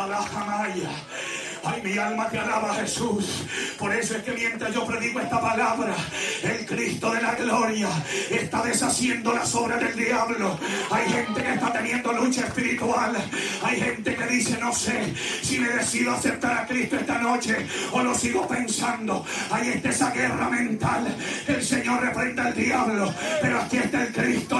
Talajamaya. Ay, mi alma te alaba, Jesús. Por eso es que mientras yo predico esta palabra, el Cristo de la gloria está deshaciendo las obras del diablo. Hay gente que está teniendo lucha espiritual. Hay gente que dice, no sé si me decido aceptar a Cristo esta noche o lo sigo pensando. Ahí está esa guerra mental. El Señor reprenda al diablo, pero aquí está el Cristo